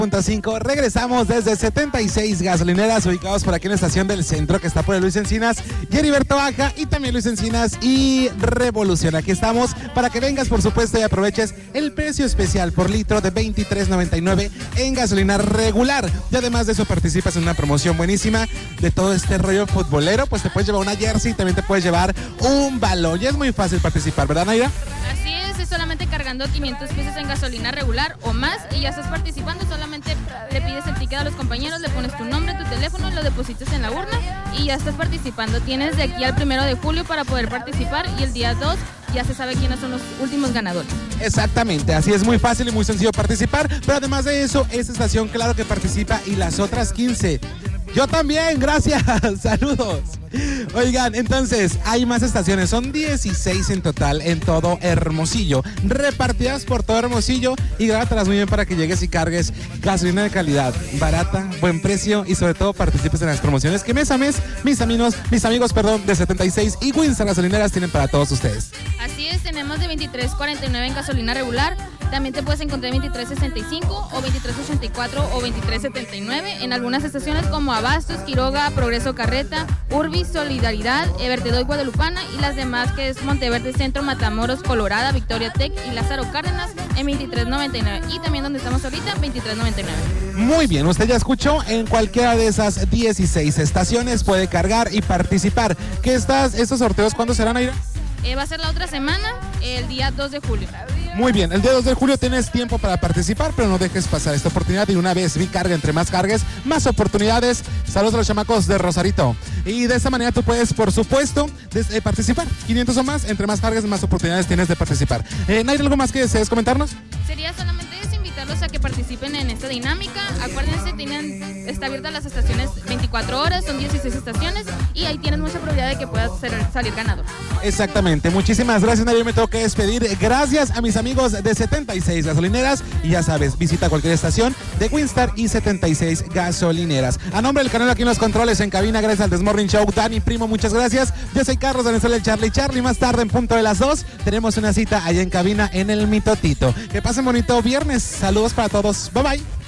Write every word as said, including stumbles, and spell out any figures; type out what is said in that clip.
punto cinco. Regresamos desde setenta y seis gasolineras ubicados por aquí en la estación del centro que está por el Luis Encinas y Heriberto Baja y también Luis Encinas y Revolución. Aquí estamos para que vengas, por supuesto, y aproveches el precio especial por litro de veintitrés noventa y nueve en gasolina regular. Y además de eso participas en una promoción buenísima de todo este rollo futbolero. Pues te puedes llevar una jersey, también te puedes llevar un balón. Y es muy fácil participar, ¿verdad, Naira? Así es, es solamente cargando quinientos pesos en gasolina regular o más y ya estás participando. Solamente le pides el ticket a los compañeros, le pones tu nombre, tu teléfono, lo depositas en la urna y ya estás participando. Tienes de aquí al primero de julio para poder participar y el día dos ya se sabe quiénes son los últimos ganadores. Exactamente, así es muy fácil y muy sencillo participar, pero además de eso, esta estación claro que participa y las otras quince. Yo también, gracias, saludos. Oigan, entonces, hay más estaciones, son dieciséis en total en todo Hermosillo, repartidas por todo Hermosillo y grábatelas muy bien para que llegues y cargues gasolina de calidad, barata, buen precio y sobre todo participes en las promociones que mes a mes mis amigos, mis amigos, perdón, de setenta y seis y Winston Gasolineras tienen para todos ustedes. Así es, tenemos de veintitrés cuarenta y nueve en gasolina regular, también te puedes encontrar veintitrés sesenta y cinco o veintitrés ochenta y cuatro o veintitrés setenta y nueve en algunas estaciones como Abastos, Quiroga, Progreso Carreta, Urbi, Solidaridad, Vertedoy Guadalupana y las demás que es Monteverde Centro, Matamoros, Colorada, Victoria Tech y Lázaro Cárdenas en veintitrés noventa y nueve y también donde estamos ahorita veintitrés noventa y nueve. Muy bien, usted ya escuchó, en cualquiera de esas dieciséis estaciones puede cargar y participar. ¿Qué estás, estos sorteos cuándo serán, Aira? Eh, va a ser la otra semana, el día dos de julio. Muy bien, el día dos de julio tienes tiempo para participar, pero no dejes pasar esta oportunidad y una vez vi carga, entre más cargues, más oportunidades. Saludos a los chamacos de Rosarito. Y de esta manera tú puedes, por supuesto, des, eh, participar. quinientos o más, entre más cargues, más oportunidades tienes de participar. Eh, ¿No hay algo más que desees comentarnos? Sería solamente eso, invitarlos a que participen en esta dinámica. Acuérdense, tienen, está abierta las estaciones veinticuatro horas, son dieciséis estaciones y ahí tienes mucha probabilidad de que puedas ser, salir ganador. Exactamente, muchísimas gracias, Nadia. Me tengo que despedir. Gracias a mis amigos de setenta y seis gasolineras y ya sabes, visita cualquier estación de Winstar y setenta y seis gasolineras. A nombre del canal aquí en los controles en cabina, gracias al Desmorning Show, Dani Primo, muchas gracias. Yo soy Carlos Venezuela, el Charlie Charlie. Más tarde en punto de las dos tenemos una cita allá en cabina en el Mitotito. Que pasen bonito viernes. Saludos para todos. Bye bye.